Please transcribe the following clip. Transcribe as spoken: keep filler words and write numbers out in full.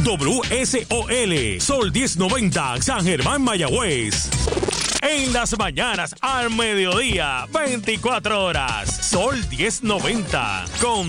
W S O L, Sol diez noventa, San Germán, Mayagüez. En las mañanas, al mediodía, veinticuatro horas, Sol diez noventa, con